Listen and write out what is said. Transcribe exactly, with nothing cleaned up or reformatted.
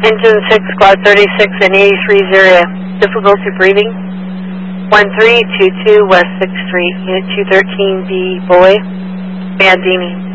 Engine six, Squad thirty-six and eighty-three area. Difficulty breathing. one three two two West sixth Street, Unit two thirteen B, Boy, Bandini.